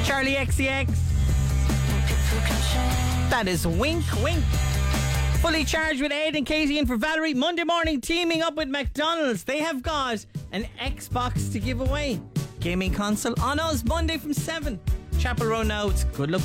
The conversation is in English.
Charlie XCX. That is Wink Wink. Fully Charged with Ed and Katie in for Valerie. Monday morning teaming up with McDonald's. They have got an Xbox to give away. Gaming console on us Monday from 7. Chapel Row now. It's good luck.